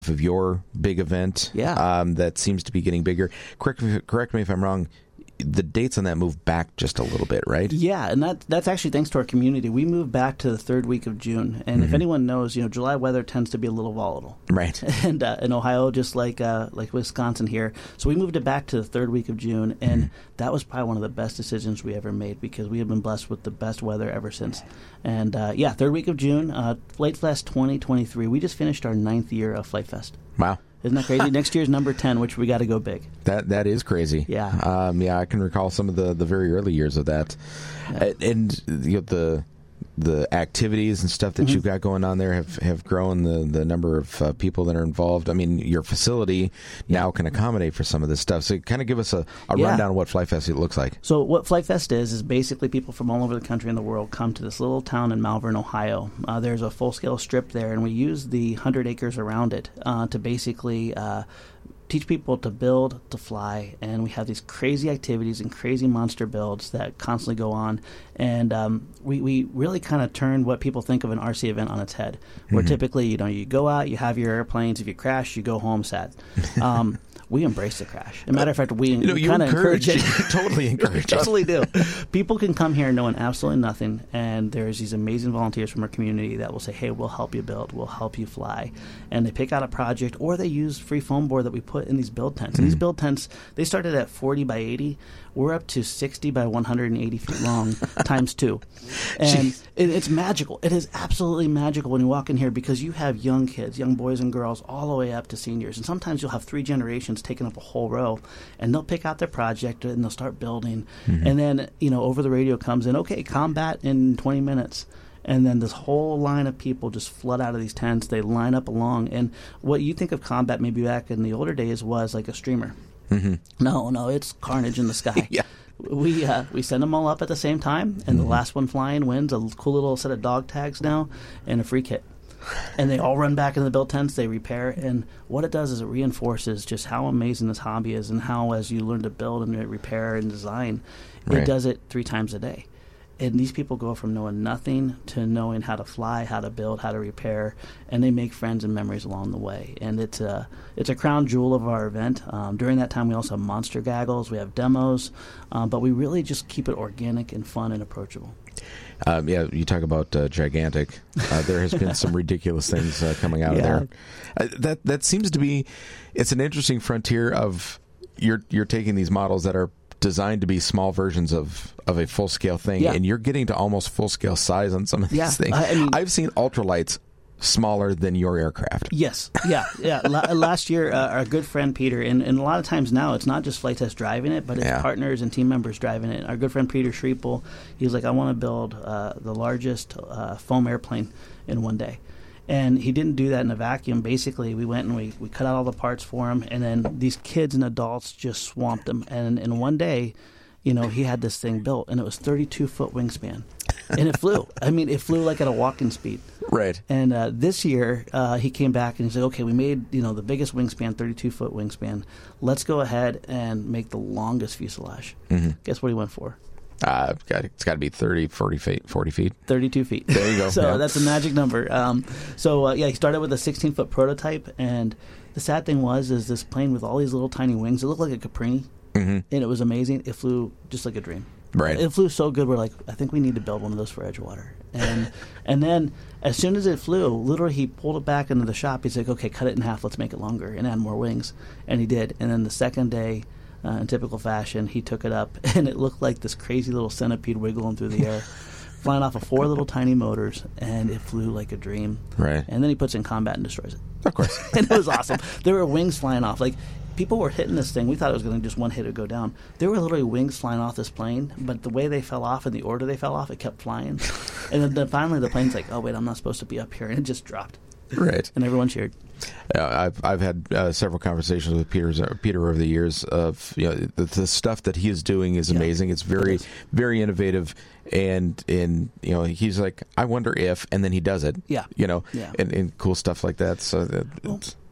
of your big event. Yeah. That seems to be getting bigger. Correct me if I'm wrong. The dates on that move back just a little bit, right? Yeah, and that's actually thanks to our community. We moved back to the third week of June, and if anyone knows, July weather tends to be a little volatile, right? And in Ohio, just like Wisconsin here, so we moved it back to the third week of June, and that was probably one of the best decisions we ever made because we have been blessed with the best weather ever since. And third week of June, Flight Fest 2023. We just finished our 9th year of Flight Fest. Wow. Isn't that crazy? Next year's number 10, which we got to go big. That is crazy. Yeah. I can recall some of the very early years of that. Yeah. And the activities and stuff that you've got going on there have grown the number of people that are involved. I mean, your facility now can accommodate for some of this stuff. So kind of give us a rundown of what Flight Fest looks like. So what Flight Fest is basically people from all over the country and the world come to this little town in Malvern, Ohio. There's a full-scale strip there, and we use the 100 acres around it to basically teach people to build, to fly, and we have these crazy activities and crazy monster builds that constantly go on. And we really kind of turn what people think of an RC event on its head, where typically, you go out, you have your airplanes, if you crash, you go home sad. We embrace the crash. As a matter of fact, we kind of encourage it. Totally encourage it. Totally do. People can come here knowing absolutely nothing, and there's these amazing volunteers from our community that will say, hey, we'll help you build, we'll help you fly. And they pick out a project, or they use free foam board that we put in these build tents. And these build tents, they started at 40 by 80. We're up to 60 by 180 feet long times 2. And it's magical. It is absolutely magical when you walk in here because you have young kids, young boys and girls, all the way up to seniors. And sometimes you'll have 3 generations taking up a whole row, and they'll pick out their project and they'll start building. And then, over the radio comes in, okay, combat in 20 minutes. And then this whole line of people just flood out of these tents. They line up along. And what you think of combat maybe back in the older days was like a streamer. No, it's carnage in the sky. Yeah. We send them all up at the same time, and the last one flying wins a cool little set of dog tags now and a free kit. And they all run back into the build tents, they repair, and what it does is it reinforces just how amazing this hobby is and how as you learn to build and repair and design, it does it 3 times a day. And these people go from knowing nothing to knowing how to fly, how to build, how to repair, and they make friends and memories along the way. And it's a crown jewel of our event. During that time, we also have monster gaggles, we have demos, but we really just keep it organic and fun and approachable. You talk about gigantic. There has been some ridiculous things coming out of there. That seems to be, it's an interesting frontier of you're taking these models that are designed to be small versions of a full-scale thing, and you're getting to almost full-scale size on some of these things. I've seen ultralights smaller than your aircraft. Yes. Yeah. Last year, our good friend Peter, and a lot of times now, it's not just Flight Test driving it, but it's partners and team members driving it. Our good friend Peter Schriepel, he's like, I want to build the largest foam airplane in one day. And he didn't do that in a vacuum. Basically, we went and we cut out all the parts for him, and then these kids and adults just swamped him. And in one day, he had this thing built, and it was 32-foot wingspan. And it flew. It flew like at a walking speed. Right. And this year, he came back and he said, okay, we made the biggest wingspan, 32-foot wingspan. Let's go ahead and make the longest fuselage. Guess what he went for? It's got to be 30, 40 feet. 32 feet. There you go. So that's a magic number. He started with a 16-foot prototype, and the sad thing is this plane with all these little tiny wings, it looked like a Caprini, and it was amazing. It flew just like a dream. Right. It flew so good, we're like, I think we need to build one of those for Edgewater. And then as soon as it flew, literally he pulled it back into the shop. He's like, okay, cut it in half, let's make it longer and add more wings. And he did. And then the second day, in typical fashion, he took it up, and it looked like this crazy little centipede wiggling through the air, flying off of 4 little tiny motors, and it flew like a dream. Right. And then he puts it in combat and destroys it. Of course. And it was awesome. There were wings flying off. Like, people were hitting this thing. We thought it was going to just one hit or go down. There were literally wings flying off this plane, but the way they fell off and the order they fell off, it kept flying. And then finally the plane's like, oh, wait, I'm not supposed to be up here. And it just dropped. Right. And everyone cheered. I've had several conversations with Peter over the years of the stuff that he is doing is amazing. It's very very innovative, and he's like, I wonder if, and then he does it. Yeah. And cool stuff like that. So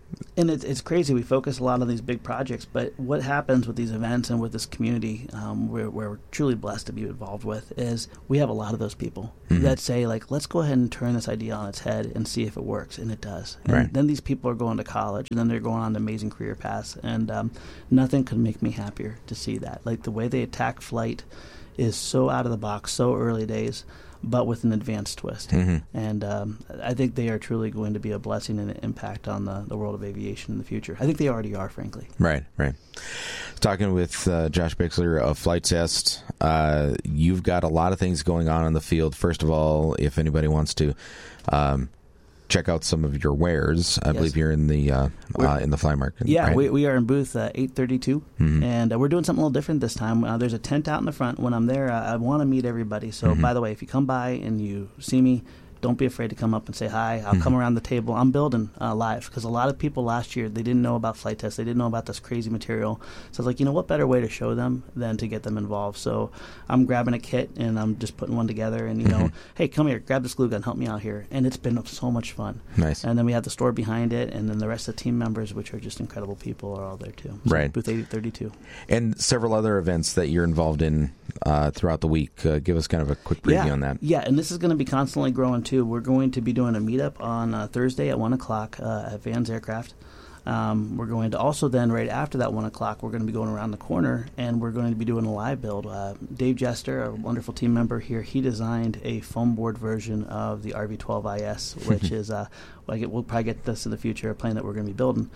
And it's crazy. We focus a lot on these big projects, but what happens with these events and with this community, where we're truly blessed to be involved with, is we have a lot of those people that say, like, let's go ahead and turn this idea on its head and see if it works, and it does. And then these people are going to college, and then they're going on amazing career paths, and nothing could make me happier to see that. Like, the way they attack flight is so out of the box, so early days, but with an advanced twist. And I think they are truly going to be a blessing and an impact on the world of aviation in the future. I think they already are, frankly. Right. Talking with Josh Bixler of Flight Test, you've got a lot of things going on in the field. First of all, if anybody wants to check out some of your wares, I believe you're in the Fly Market. Yeah, right? we are in booth 832, and we're doing something a little different this time. There's a tent out in the front. When I'm there, I want to meet everybody. So, by the way, if you come by and you see me, don't be afraid to come up and say hi. I'll come around the table. I'm building live, because a lot of people last year, they didn't know about Flight Test. They didn't know about this crazy material. So I was like, what better way to show them than to get them involved? So I'm grabbing a kit, and I'm just putting one together. And, hey, come here, grab this glue gun, help me out here. And it's been so much fun. Nice. And then we have the store behind it, and then the rest of the team members, which are just incredible people, are all there too. So right. Booth 832. And several other events that you're involved in throughout the week. Give us kind of a quick preview on that. Yeah, and this is going to be constantly growing too. We're going to be doing a meetup on Thursday at 1 o'clock at Vans Aircraft. We're going to also then, right after that 1 o'clock, we're going to be going around the corner, and we're going to be doing a live build. Dave Jester, a wonderful team member here, he designed a foam board version of the RV-12IS, which is, we'll probably get this in the future, a plane that we're going to be building.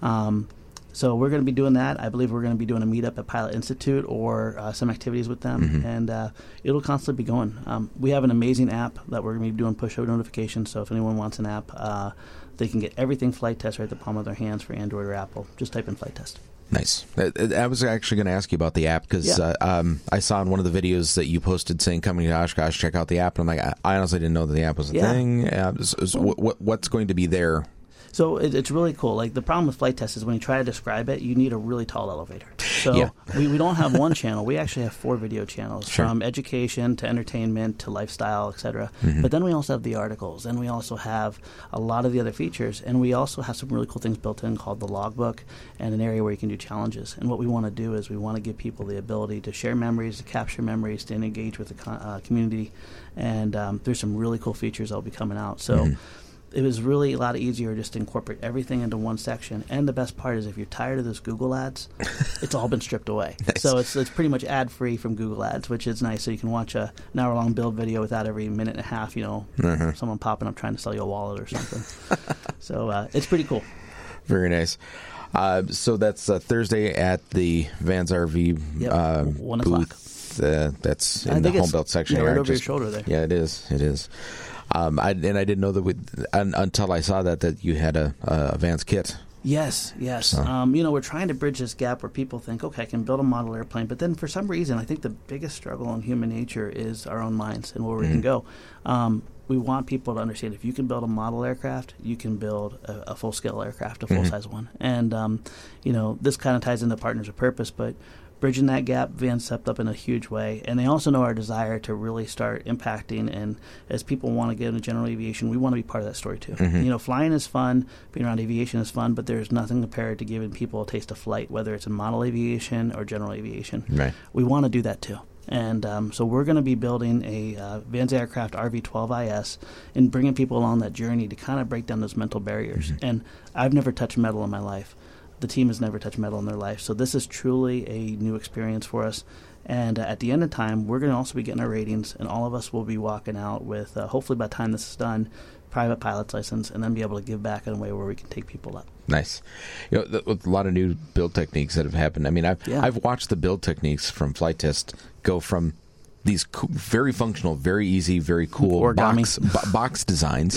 So we're going to be doing that. I believe we're going to be doing a meetup at Pilot Institute or some activities with them, and it'll constantly be going. We have an amazing app that we're going to be doing push notifications, so if anyone wants an app, they can get everything Flight Test right at the palm of their hands for Android or Apple. Just type in Flight Test. Nice. I was actually going to ask you about the app, because I saw in one of the videos that you posted saying, coming to Oshkosh, check out the app, and I'm like, I honestly didn't know that the app was a thing. What's going to be there? So it's really cool. Like, the problem with Flight Test is when you try to describe it, you need a really tall elevator. So we don't have one channel. We actually have 4 video channels, from education to entertainment to lifestyle, etc. But then we also have the articles, and we also have a lot of the other features, and we also have some really cool things built in called the logbook, and an area where you can do challenges. And what we want to do is we want to give people the ability to share memories, to capture memories, to engage with the community, and there's some really cool features that will be coming out. So it was really a lot easier just to incorporate everything into one section. And the best part is, if you're tired of those Google ads, it's all been stripped away. Nice. So it's pretty much ad-free from Google ads, which is nice. So you can watch an hour-long build video without every minute and a half, someone popping up trying to sell you a wallet or something. So it's pretty cool. Very nice. So that's Thursday at the Vans RV 1 o'clock. booth. That's in the home built section. Yeah, right over your shoulder there. Yeah, it is. It is. I didn't know that until I saw that you had a Vans kit. Yes. So. We're trying to bridge this gap where people think, okay, I can build a model airplane, but then for some reason, I think the biggest struggle in human nature is our own minds and where we can go. We want people to understand, if you can build a model aircraft, you can build a full-scale aircraft, a full-size one. And, this kind of ties into Partners of Purpose, but bridging that gap, Vans stepped up in a huge way. And they also know our desire to really start impacting. And as people want to get into general aviation, we want to be part of that story too. Flying is fun, being around aviation is fun, but there's nothing compared to giving people a taste of flight, whether it's in model aviation or general aviation. Right. We want to do that too. And so we're going to be building a Vans Aircraft RV-12IS and bringing people along that journey to kind of break down those mental barriers. And I've never touched metal in my life. The team has never touched metal in their life. So this is truly a new experience for us. And at the end of time, we're going to also be getting our ratings, and all of us will be walking out with, hopefully by the time this is done, private pilot's license, and then be able to give back in a way where we can take people up. Nice. With a lot of new build techniques that have happened. I mean, I've watched the build techniques from Flight Test go from these very functional, very easy, very cool box designs,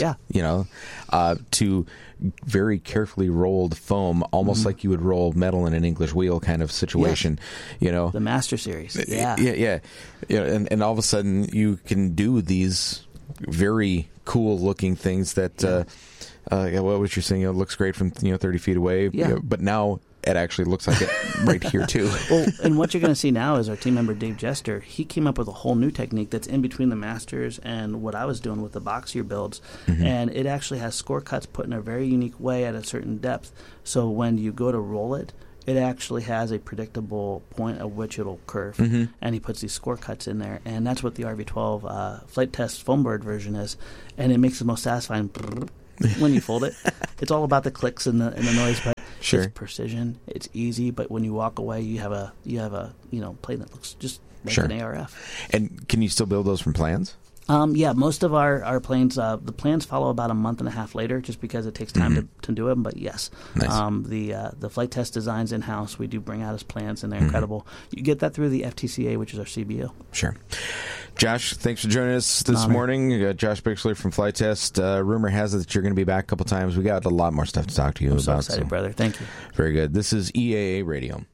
to very carefully rolled foam, almost like you would roll metal in an English wheel kind of situation. The Master Series. Yeah. And all of a sudden you can do these very cool looking things that what was you saying? It looks great from 30 feet away, but now it actually looks like it right here too. Well, and what you're going to see now is our team member Dave Jester. He came up with a whole new technique that's in between the Masters and what I was doing with the boxier builds, and it actually has score cuts put in a very unique way at a certain depth. So when you go to roll it, it actually has a predictable point at which it'll curve, and he puts these score cuts in there, and that's what the RV12 flight test foam board version is, and it makes the most satisfying when you fold it. It's all about the clicks and the noise, but it's precision. It's easy, but when you walk away, you have a plane that looks just like an ARF. And can you still build those from plans? Yeah, most of our planes, the plans follow about a month and a half later, just because it takes time to do them. But yes, nice. The flight test designs in house, we do bring out as plans, and they're incredible. You get that through the FTCA, which is our CBO. Sure. Josh, thanks for joining us this morning. Josh Bixler from Flight Test. Rumor has it that you're going to be back a couple times. We got a lot more stuff to talk to you about. I'm so excited, brother. Thank you. Very good. This is EAA Radio.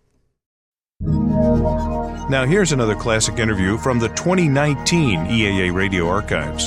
Now here's another classic interview from the 2019 EAA Radio Archives.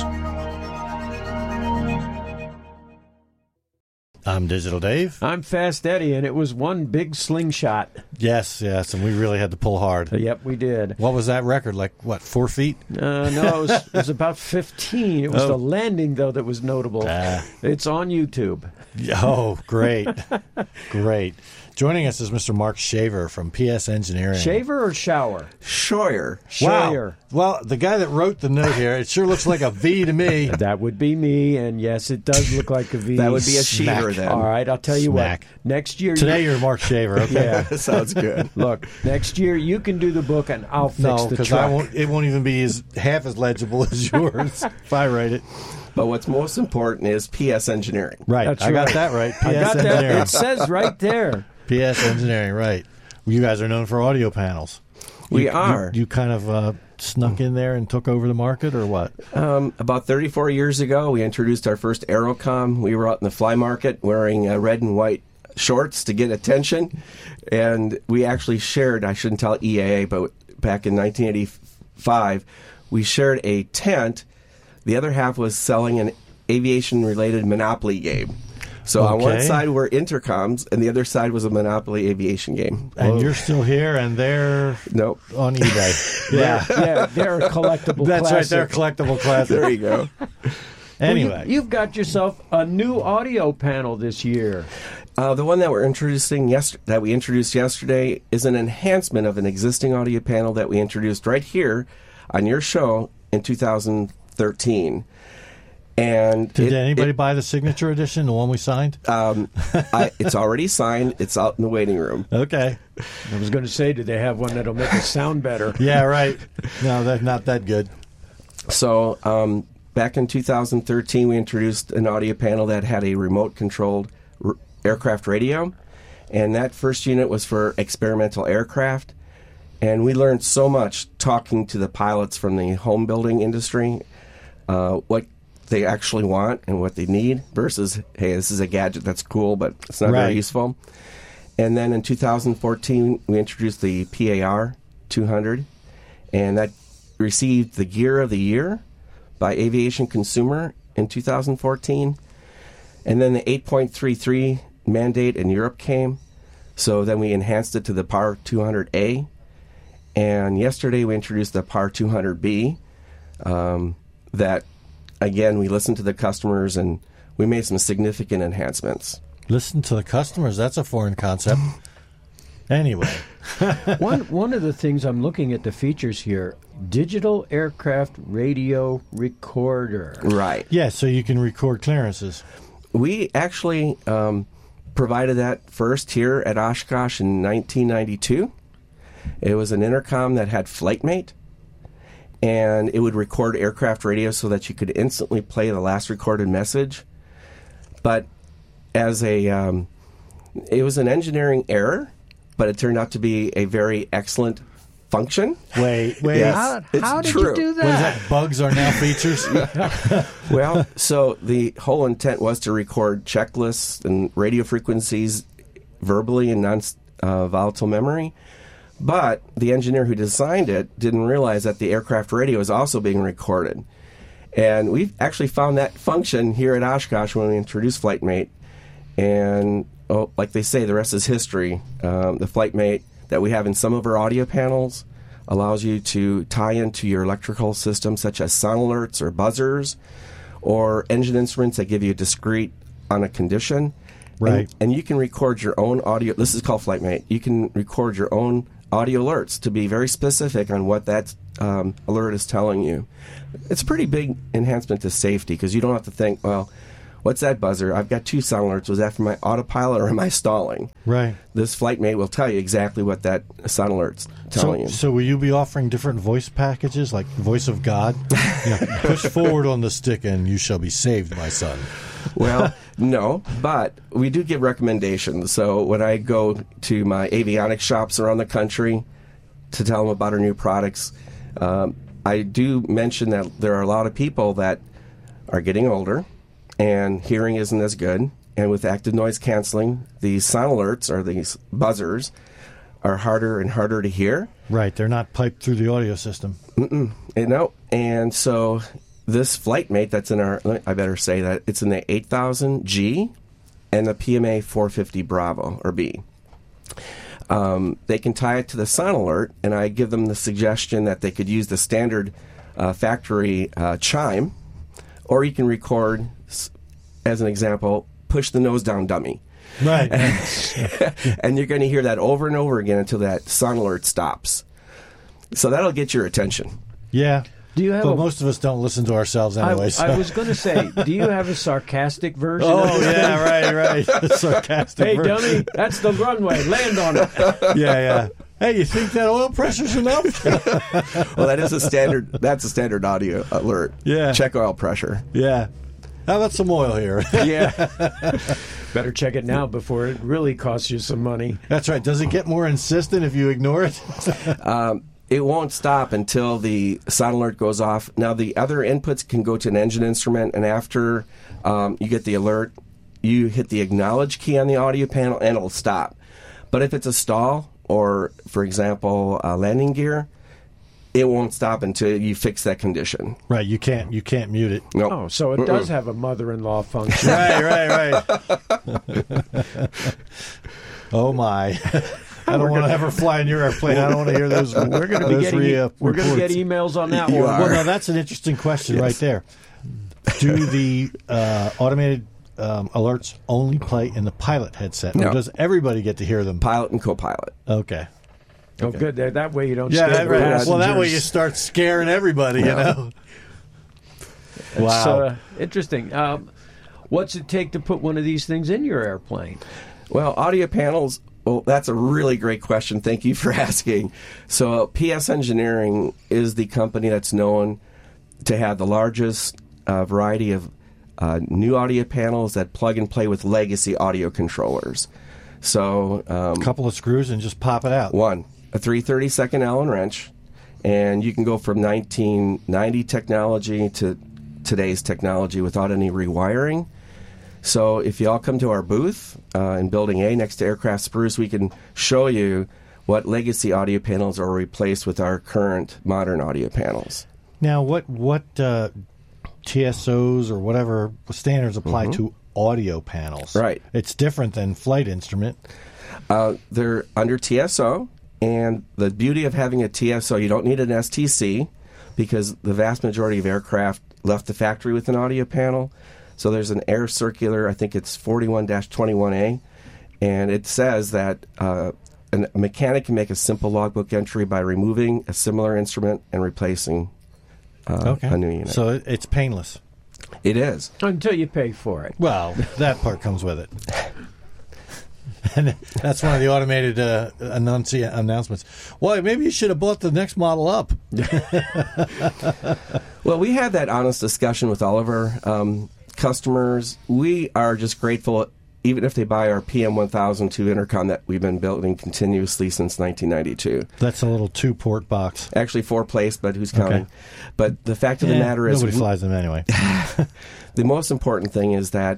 I'm Digital Dave. I'm Fast Eddie, and it was one big slingshot. Yes, and we really had to pull hard. Yep, we did. What was that record, 4 feet? No, it was about 15. It was the landing, though, that was notable. It's on YouTube. Oh, great. Great. Joining us is Mr. Mark Shaver from PS Engineering. Shaver or shower? Scheuer. Wow. Well, the guy that wrote the note here, it sure looks like a V to me. That would be me, and yes, it does look like a V. That would be a Shaver then. All right, I'll tell you what. Next year... Today you're Mark Shaver, okay? Yeah. Sounds good. Look, next year you can do the book, and I'll fix the truck. No, because it won't even be half as legible as yours if I write it. But what's most important is PS Engineering. Right. That's I got that right. PS Engineering. It says right there. PS Engineering, right. You guys are known for audio panels. We are. You kind of snuck in there and took over the market, or what? About 34 years ago, we introduced our first Aerocom. We were out in the fly market wearing red and white shorts to get attention. And we actually shared, I shouldn't tell EAA, but back in 1985, we shared a tent. The other half was selling an aviation-related Monopoly game. So on one side were intercoms, and the other side was a Monopoly aviation game. And you're still here, and they're on eBay. Yeah, they're a collectible That's classic. right, they're a collectible classic. There you go. Anyway. Well, you've got yourself a new audio panel this year. The one that we introduced yesterday is an enhancement of an existing audio panel that we introduced right here on your show in 2013. And did anybody buy the signature edition, the one we signed? It's already signed. It's out in the waiting room. Okay. I was going to say, do they have one that'll make it sound better? Yeah, right. No, that's not that good. So back in 2013, we introduced an audio panel that had a remote-controlled aircraft radio, and that first unit was for experimental aircraft. And we learned so much talking to the pilots from the home building industry, what they actually want and what they need versus, hey, this is a gadget that's cool, but it's not very useful. And then in 2014, we introduced the PAR 200, and that received the Gear of the Year by Aviation Consumer in 2014. And then the 8.33 mandate in Europe came, so then we enhanced it to the PAR 200A. And yesterday we introduced the PAR 200B that... Again, we listened to the customers, and we made some significant enhancements. Listen to the customers? That's a foreign concept. Anyway. One of the things I'm looking at the features here, digital aircraft radio recorder. Right. Yeah, so you can record clearances. We actually provided that first here at Oshkosh in 1992. It was an intercom that had FlightMate. And it would record aircraft radio so that you could instantly play the last recorded message. But as it was an engineering error, but it turned out to be a very excellent function. Wait. Yes, how did you do that? What is that? Bugs are now features? Well, so the whole intent was to record checklists and radio frequencies verbally in non-volatile memory. But the engineer who designed it didn't realize that the aircraft radio is also being recorded. And we've actually found that function here at Oshkosh when we introduced FlightMate. And like they say, the rest is history. The FlightMate that we have in some of our audio panels allows you to tie into your electrical system, such as sound alerts or buzzers, or engine instruments that give you a discrete on a condition. Right. And you can record your own audio. This is called FlightMate. You can record your own audio alerts to be very specific on what that alert is telling you. It's a pretty big enhancement to safety because you don't have to think, well, what's that buzzer? I've got 2 sound alerts. Was that for my autopilot or am I stalling? Right. This FlightMate will tell you exactly what that sound alert's telling you. So will you be offering different voice packages, like Voice of God? Push forward on the stick and you shall be saved, my son. Well, no, but we do give recommendations. So when I go to my avionics shops around the country to tell them about our new products, I do mention that there are a lot of people that are getting older and hearing isn't as good. And with active noise canceling, these sound alerts or these buzzers are harder and harder to hear. Right, they're not piped through the audio system. And so this FlightMate that's in our, I better say that it's in the 8000G and the PMA 450 Bravo or B. They can tie it to the sound alert, and I give them the suggestion that they could use the standard factory chime, or you can record, as an example, Push the Nose Down Dummy. Right. And you're going to hear that over and over again until that sound alert stops. So that'll get your attention. Yeah. Do you have but most of us don't listen to ourselves anyway. I was going to say, do you have a sarcastic version? Oh, yeah, right. Sarcastic Hey, version. dummy, that's the runway. Land on it. Yeah. Hey, you think that oil pressure's enough? Well, that is a standard. That's a standard audio alert. Yeah. Check oil pressure. Yeah. How about some oil here? Yeah. Better check it now before it really costs you some money. That's right. Does it get more insistent if you ignore it? It won't stop until the sound alert goes off. Now, the other inputs can go to an engine instrument, and after you get the alert, you hit the acknowledge key on the audio panel, and it'll stop. But if it's a stall or, for example, landing gear, it won't stop until you fix that condition. Right. You can't mute it. Nope. Oh, so it does have a mother-in-law function. Right. Oh, my. I don't want to ever fly in your airplane. I don't want to hear those. We're going to be getting we're going to get emails on that one. Well, no, that's an interesting question right there. Do the automated alerts only play in the pilot headset, or does everybody get to hear them? Pilot and co-pilot. Okay. Oh, good. That way you don't Yeah, scare the right. passengers. Well, that way you start scaring everybody, you know. Wow. It's interesting. What's it take to put one of these things in your airplane? Well, audio panels, well, that's a really great question. Thank you for asking. So PS Engineering is the company that's known to have the largest variety of new audio panels that plug and play with legacy audio controllers. So a couple of screws and just pop it out. A 332nd Allen wrench, and you can go from 1990 technology to today's technology without any rewiring. So if you all come to our booth in Building A next to Aircraft Spruce, we can show you what legacy audio panels are replaced with our current modern audio panels. Now, what TSOs or whatever standards apply to audio panels? Right. It's different than flight instrument. They're under TSO, and the beauty of having a TSO, you don't need an STC because the vast majority of aircraft left the factory with an audio panel. So there's an air circular, I think it's 41-21A, and it says that a mechanic can make a simple logbook entry by removing a similar instrument and replacing a new unit. So it's painless. It is. Until you pay for it. Well, that part comes with it. And that's one of the automated announcements. Well, maybe you should have bought the next model up. Well, we had that honest discussion with all of our customers. We are just grateful, even if they buy our PM1002 intercom that we've been building continuously since 1992. That's a little 2-port box. Actually 4-place, but who's counting? Okay. But the fact of the matter is... Nobody flies them anyway. The most important thing is that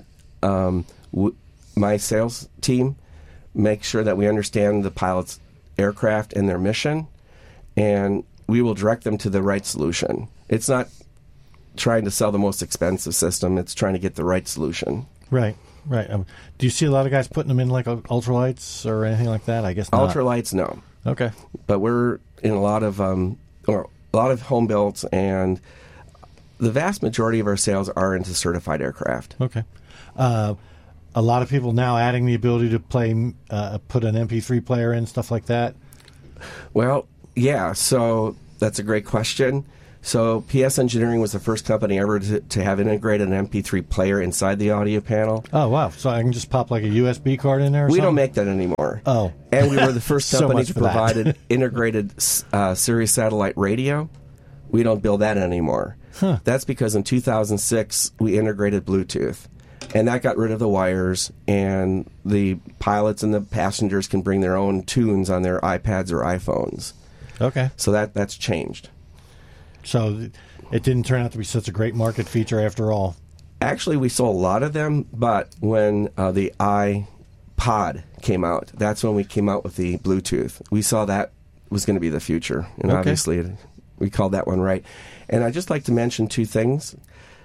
my sales team makes sure that we understand the pilot's aircraft and their mission, and we will direct them to the right solution. It's not trying to sell the most expensive system. It's trying to get the right solution. Right. Right. Do you see a lot of guys putting them in like ultralights or anything like that? I guess not. Ultralights, no. Okay. But we're in a lot of home builds, and the vast majority of our sales are into certified aircraft. Okay. A lot of people now adding the ability to play, put an MP3 player in, stuff like that. Well, yeah. So that's a great question. So PS Engineering was the first company ever to have integrated an MP3 player inside the audio panel. Oh, wow. So I can just pop like a USB card in there or We something? don't make that anymore. Oh. And we were the first So company much to for that. provide an integrated Sirius satellite radio. We don't build that anymore. Huh. That's because in 2006, we integrated Bluetooth. And that got rid of the wires, and the pilots and the passengers can bring their own tunes on their iPads or iPhones. Okay. So that's changed. So it didn't turn out to be such a great market feature after all. Actually, we sold a lot of them, but when the iPod came out, that's when we came out with the Bluetooth. We saw that was going to be the future, and Okay. obviously we called that one right. And I'd just like to mention two things.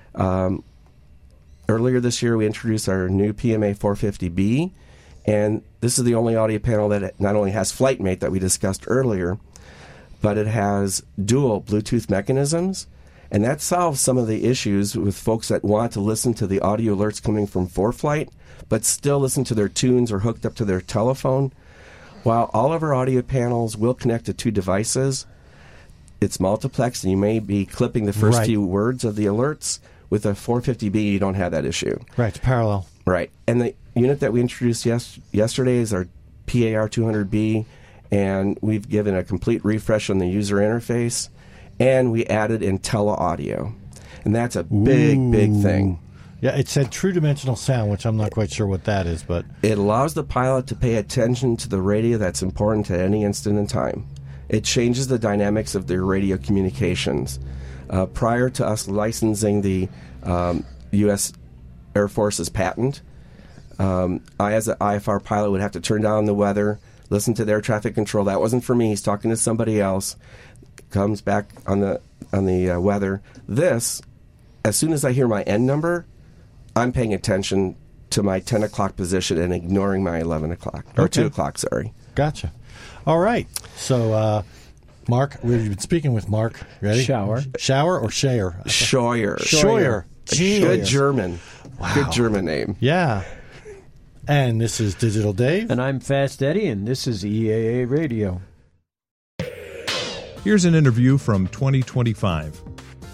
Earlier this year, we introduced our new PMA 450B, and this is the only audio panel that not only has FlightMate that we discussed earlier, but it has dual Bluetooth mechanisms, and that solves some of the issues with folks that want to listen to the audio alerts coming from ForeFlight, but still listen to their tunes or hooked up to their telephone. While all of our audio panels will connect to two devices, it's multiplexed, and you may be clipping the first Right. few words of the alerts. With a 450B, you don't have that issue. Right, it's parallel. Right. And the unit that we introduced yesterday is our PAR 200B, and we've given a complete refresh on the user interface, and we added Intella audio. And that's a big, big thing. Yeah, it said true dimensional sound, which I'm not quite sure what that is, but It allows the pilot to pay attention to the radio that's important at any instant in time. It changes the dynamics of their radio communications. Prior to us licensing the U.S. Air Force's patent, I, as an IFR pilot, would have to turn down the weather, listen to their traffic control. That wasn't for me. He's talking to somebody else. Comes back on the weather. This, as soon as I hear my end number, I'm paying attention to my 10 o'clock position and ignoring my 11 o'clock, or Okay. 2 o'clock, sorry. gotcha. All right. So, Mark, we've been speaking with Mark. Ready? Shower. Shower or Shayer? Scheuer. Scheuer. Good German. Wow. Good German name. Yeah. And this is Digital Dave. And I'm Fast Eddie, and this is EAA Radio. Here's an interview from 2025.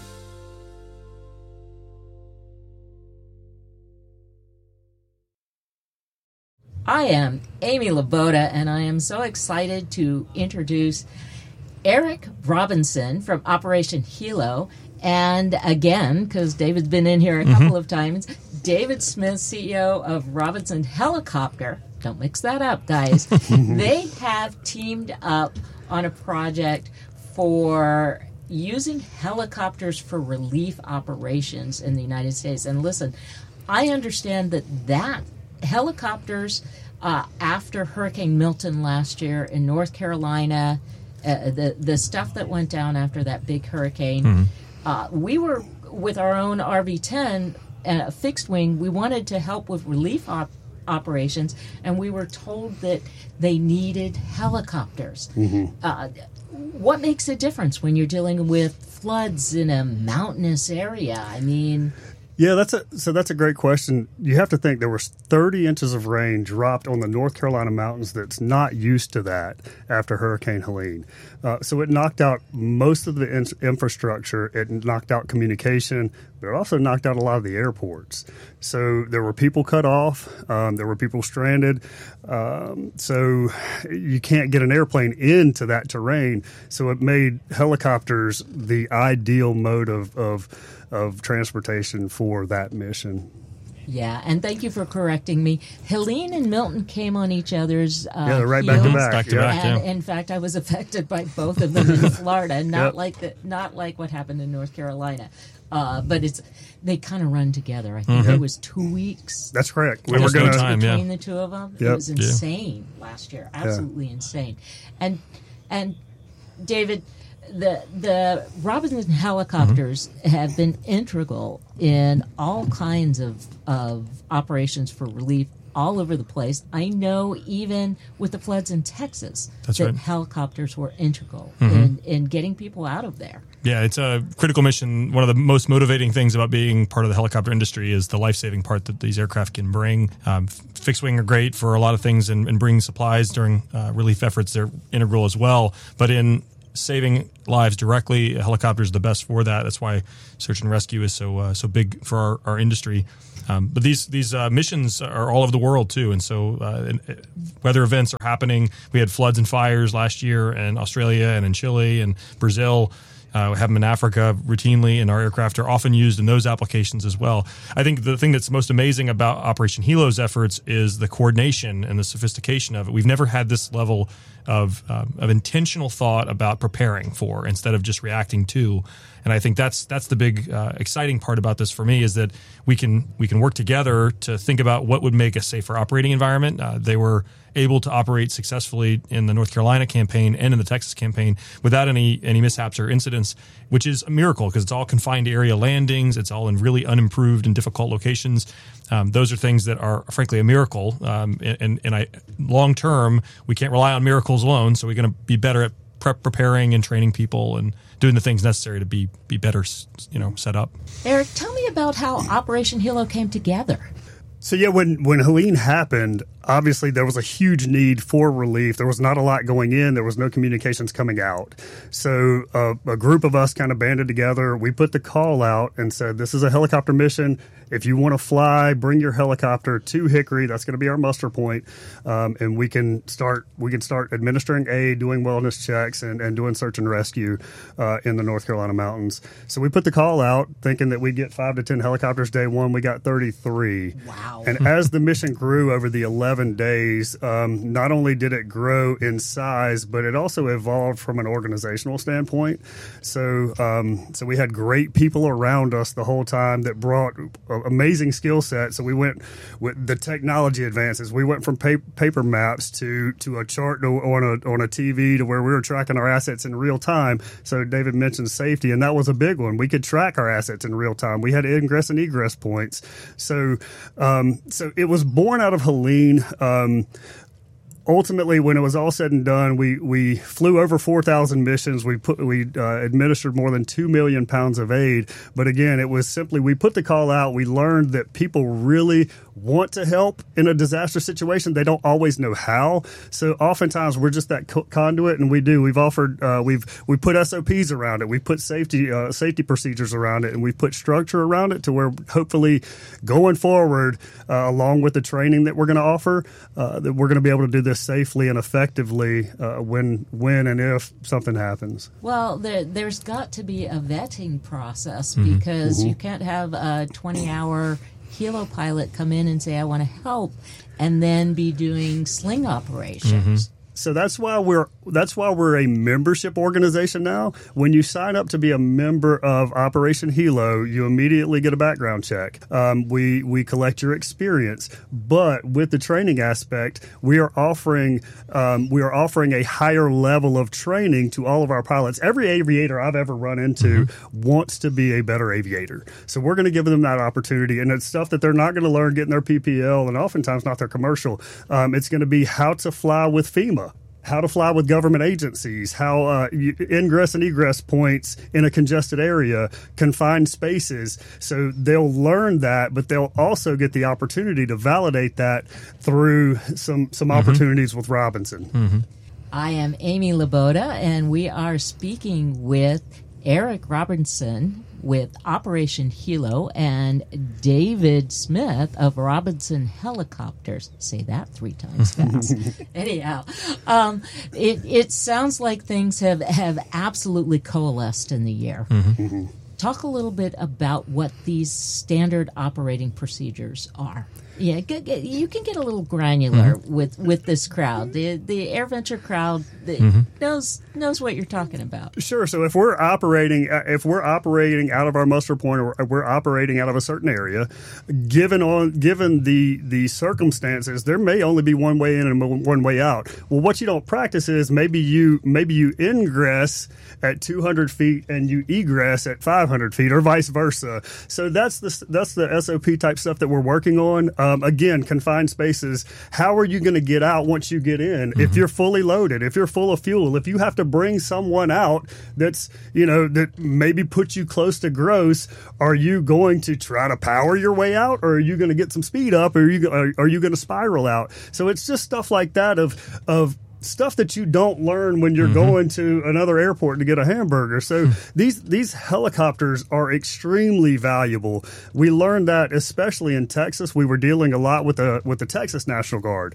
I am Amy Laboda, and I am so excited to introduce Eric Robinson from Operation Hilo. And again, because David's been in here a couple of times, David Smith, CEO of Robinson Helicopter. Don't mix that up, guys. They have teamed up on a project for using helicopters for relief operations in the United States. And listen, I understand that helicopters after Hurricane Milton last year in North Carolina, the stuff that went down after that big hurricane, we were with our own RV-10 and a fixed wing. We wanted to help with relief operations, and we were told that they needed helicopters. What makes a difference when you're dealing with floods in a mountainous area? I mean, yeah, that's a great question. You have to think there was 30 inches of rain dropped on the North Carolina mountains that's not used to that after Hurricane Helene. So it knocked out most of the infrastructure. It knocked out communication, but it also knocked out a lot of the airports. So there were people cut off. There were people stranded. So you can't get an airplane into that terrain. So it made helicopters the ideal mode of transportation for that mission. yeah, and thank you for correcting me. Helene and Milton came on each other's Yeah, they're right back to heels. back. Back to back. And Yeah. in fact, I was affected by both of them in Florida. Not like what happened in North Carolina, but they kind of run together. I think it was 2 weeks. That's correct. We Almost were no going to. time. Yeah. Between the two of them, Yep. it was insane last year. Absolutely insane. And David, the Robinson helicopters have been integral in all kinds of operations for relief all over the place. I know even with the floods in Texas helicopters were integral in getting people out of there. Yeah, it's a critical mission. One of the most motivating things about being part of the helicopter industry is the life-saving part that these aircraft can bring. Fixed wing are great for a lot of things and bringing supplies during relief efforts. They're integral as well. But in saving lives directly, a helicopter is the best for that. That's why search and rescue is so big for our industry. But these missions are all over the world too, and so weather events are happening. We had floods and fires last year in Australia and in Chile and Brazil. We have them in Africa routinely, and our aircraft are often used in those applications as well. I think the thing that's most amazing about Operation Hilo's efforts is the coordination and the sophistication of it. We've never had this level of intentional thought about preparing for instead of just reacting to. And I think that's the big exciting part about this for me is that we can work together to think about what would make a safer operating environment. They were able to operate successfully in the North Carolina campaign and in the Texas campaign without any mishaps or incidents, which is a miracle because it's all confined area landings. It's all in really unimproved and difficult locations. Those are things that are frankly a miracle. And long term, we can't rely on miracles alone. So we're going to be better at preparing and training people and doing the things necessary to be better, set up. Eric, tell me about how Operation Hilo came together. So yeah, when Helene happened, obviously there was a huge need for relief. There was not a lot going in. There was no communications coming out. So a group of us kind of banded together. We put the call out and said, this is a helicopter mission. If you want to fly, bring your helicopter to Hickory. That's going to be our muster point. And we can start administering aid, doing wellness checks, and doing search and rescue in the North Carolina mountains. So we put the call out thinking that we'd get 5 to 10 helicopters day one. We got 33. Wow. And as the mission grew over the 11 days, not only did it grow in size, but it also evolved from an organizational standpoint. So we had great people around us the whole time that brought amazing skill set. So we went with the technology advances. We went from paper maps to a chart on a TV to where we were tracking our assets in real time. So David mentioned safety, and that was a big one. We could track our assets in real time. We had ingress and egress points. So it was born out of Helene. Ultimately, when it was all said and done, we flew over 4,000 missions. We administered more than 2 million pounds of aid. But again, it was simply we put the call out. We learned that people really want to help in a disaster situation. They don't always know how. So oftentimes we're just that conduit, and we do. We've offered we put SOPs around it. We put safety procedures around it, and we put structure around it to where hopefully going forward, along with the training that we're going to offer, that we're going to be able to do this safely and effectively when and if something happens. Well, there's got to be a vetting process because you can't have a 20-hour Hilo pilot come in and say, I want to help, and then be doing sling operations. So that's why we're a membership organization now. When you sign up to be a member of Operation Hilo, you immediately get a background check. We collect your experience, but with the training aspect, we are offering a higher level of training to all of our pilots. Every aviator I've ever run into wants to be a better aviator, so we're going to give them that opportunity, and it's stuff that they're not going to learn getting their PPL, and oftentimes not their commercial. It's going to be how to fly with FEMA, how to fly with government agencies, how ingress and egress points in a congested area, confined spaces. So they'll learn that, but they'll also get the opportunity to validate that through some opportunities with Robinson. I am Amy Laboda, and we are speaking with Eric Robinson with Operation Hilo and David Smith of Robinson Helicopters. Say that 3 times fast. Anyhow, it sounds like things have absolutely coalesced in the year. Talk a little bit about what these standard operating procedures are. Yeah, you can get a little granular with this crowd. The AirVenture crowd knows what you're talking about. Sure. So if we're operating out of our muster point, or we're operating out of a certain area, given the circumstances, there may only be one way in and one way out. Well, what you don't practice is maybe you ingress at 200 feet and you egress at 500 feet, or vice versa. So that's the SOP type stuff that we're working on. Again, confined spaces. How are you going to get out once you get in? If you're fully loaded, if you're full of fuel, if you have to bring someone out that maybe puts you close to gross, are you going to try to power your way out, or are you going to get some speed up, or are you going to spiral out? So it's just stuff like that of stuff that you don't learn when you're going to another airport to get a hamburger. So these helicopters are extremely valuable. We learned that especially in Texas. We were dealing a lot with the Texas National Guard.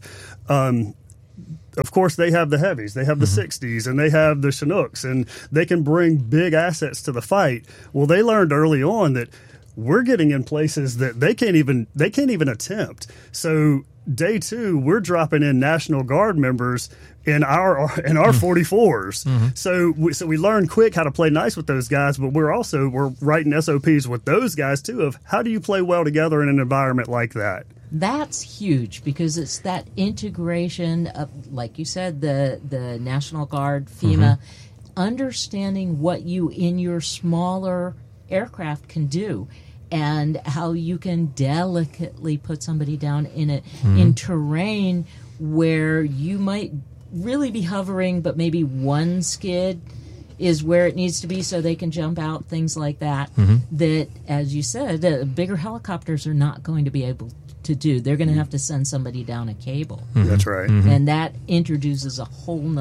Of course, they have the heavies, they have the 60s, and they have the Chinooks, and they can bring big assets to the fight. Well, they learned early on that we're getting in places that they can't even attempt. So day 2, we're dropping in National Guard members in our 44s. So we learn quick how to play nice with those guys, but we're writing SOPs with those guys too of how do you play well together in an environment like that. That's huge, because it's that integration of, like you said, the National Guard, FEMA, understanding what you in your smaller aircraft can do, and how you can delicately put somebody down in terrain where you might really be hovering, but maybe one skid is where it needs to be so they can jump out, things like that. That, as you said, bigger helicopters are not going to be able to do. They're going to have to send somebody down a cable. That's right. And that introduces a whole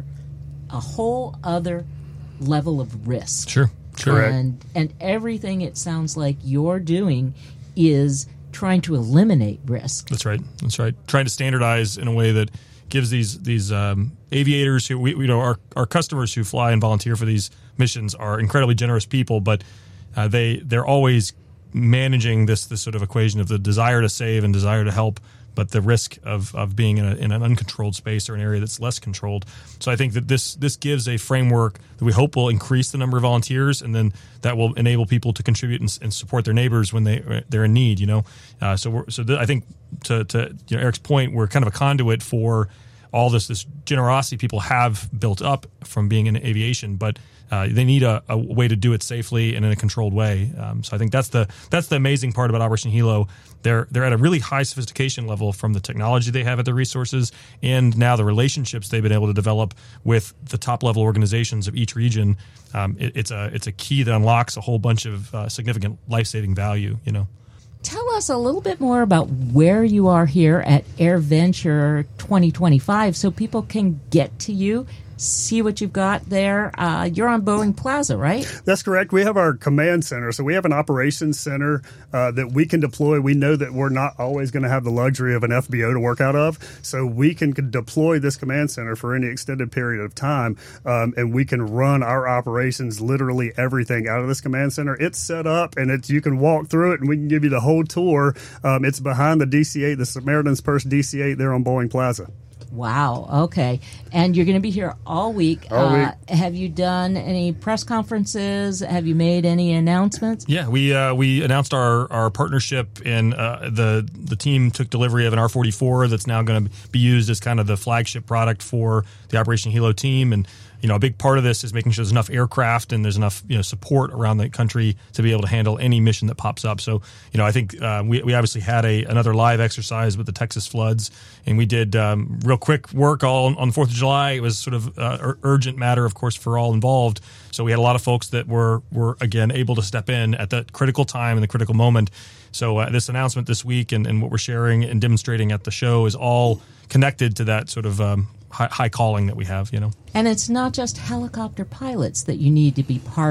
other level of risk. Sure. And everything it sounds like you're doing is trying to eliminate risk. That's right. Trying to standardize in a way that gives these aviators who our customers who fly and volunteer for these missions are incredibly generous people, but they're always managing this sort of equation of the desire to save and desire to help, but the risk of being in an uncontrolled space or an area that's less controlled. So I think that this gives a framework that we hope will increase the number of volunteers, and then that will enable people to contribute and support their neighbors when they're in need. I think to Eric's point, we're kind of a conduit for all this generosity people have built up from being in aviation, but they need a way to do it safely and in a controlled way. So I think that's the amazing part about Operation Hilo. They're at a really high sophistication level from the technology they have at their resources, and now the relationships they've been able to develop with the top level organizations of each region. It's a key that unlocks a whole bunch of significant life-saving value. Tell us a little bit more about where you are here at AirVenture 2025 so people can get to you, see what you've got there. You're on Boeing Plaza, right? That's correct. We have our command center. So we have an operations center that we can deploy. We know that we're not always going to have the luxury of an FBO to work out of. So we can deploy this command center for any extended period of time. And we can run our operations, literally everything out of this command center. It's set up and you can walk through it and we can give you the whole tour. It's behind the DC-8, the Samaritan's Purse DC-8 there on Boeing Plaza. Wow. Okay. And you're going to be here all week. Have you done any press conferences? Have you made any announcements? Yeah, we announced our partnership, and the team took delivery of an R-44 that's now going to be used as kind of the flagship product for the Operation Hilo team. And a big part of this is making sure there's enough aircraft and there's enough support around the country to be able to handle any mission that pops up. So I think we obviously had another live exercise with the Texas floods, and we did real quick work all on the 4th of July. It was sort of urgent matter, of course, for all involved. So we had a lot of folks that were again able to step in at that critical time and the critical moment. So this announcement this week and what we're sharing and demonstrating at the show is all connected to that sort of high calling that we have, And it's not just helicopter pilots that you need to be part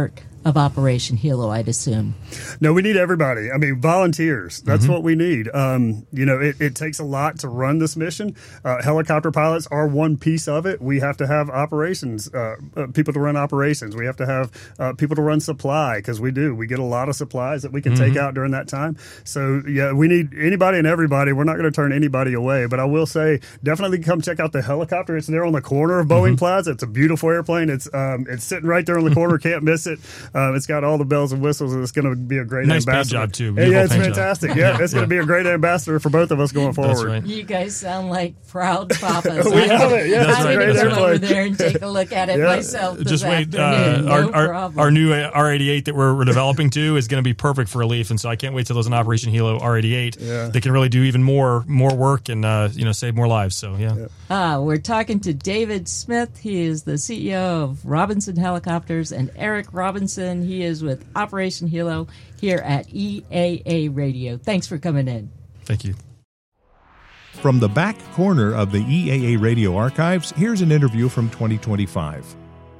of Operation Hilo, I'd assume. No, we need everybody. I mean, volunteers. That's what we need. It takes a lot to run this mission. Helicopter pilots are one piece of it. We have to have operations, people to run operations. We have to have people to run supply, because we get a lot of supplies that we can take out during that time. So, yeah, we need anybody and everybody. We're not going to turn anybody away. But I will say, definitely come check out the helicopter. It's there on the corner of Boeing Plaza. It's a beautiful airplane. It's sitting right there on the corner. Can't miss it. It's got all the bells and whistles, and it's going to be a great nice ambassador. Paint job too. Yeah, it's fantastic. Yeah, it's going to be a great ambassador for both of us going forward. That's right. You guys sound like proud papas. We have it. Yeah, I'm going to come over there and take a look at it myself. Just wait. Our our new R88 that we're developing too is going to be perfect for a Leaf, and so I can't wait till there's an Operation Hilo R88 that can really do even more work and save more lives. So we're talking to David Smith. He is the CEO of Robinson Helicopters, and Eric Robinson. He is with Operation Hilo here at EAA Radio. Thanks for coming in. Thank you. From the back corner of the EAA Radio archives, here's an interview from 2025.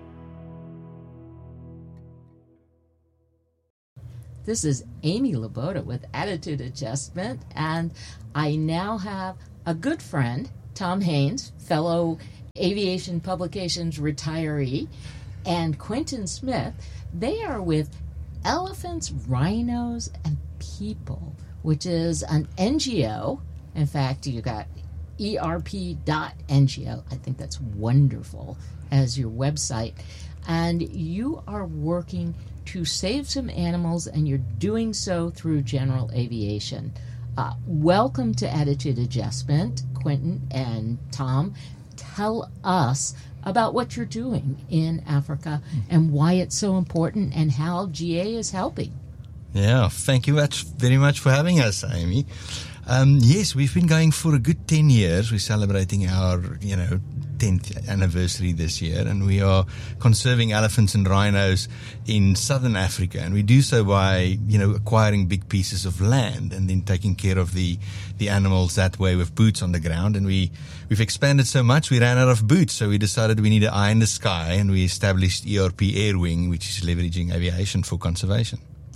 This is Amy Laboda with Attitude Adjustment, and I now have a good friend, Tom Haynes, fellow Aviation Publications retiree, and Quentin Smith. They are with Elephants, Rhinos, and People, which is an NGO. In fact, you got erp.ngo. I think that's wonderful as your website. And you are working to save some animals, and you're doing so through general aviation. Welcome to Attitude Adjustment, Quentin and Tom. Tell us about what you're doing in Africa and why it's so important and how GA is helping. Yeah, thank you very much for having us, Amy. Yes, we've been going for a good 10 years. We're celebrating our, 10th anniversary this year, and we are conserving elephants and rhinos in southern Africa, and we do so by, acquiring big pieces of land and then taking care of the animals that way with boots on the ground. And we've expanded so much, we ran out of boots, so we decided we need an eye in the sky, and we established ERP Air Wing, which is leveraging aviation for conservation.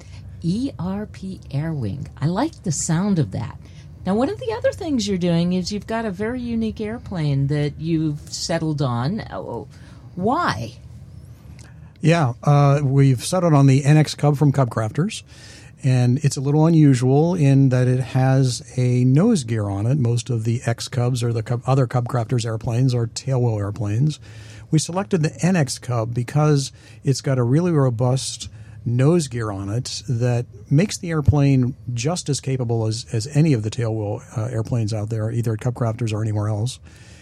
ERP Air Wing. I like the sound of that. Now, one of the other things you're doing is you've got a very unique airplane that you've settled on. Why? Yeah, we've settled on the NX Cub from Cub Crafters, and it's a little unusual in that it has a nose gear on it. Most of the X Cubs or the other Cub Crafters airplanes are tailwheel airplanes. We selected the NX Cub because it's got a really robust nose gear on it that makes the airplane just as capable as any of the tailwheel airplanes out there, either at Cub Crafters or anywhere else.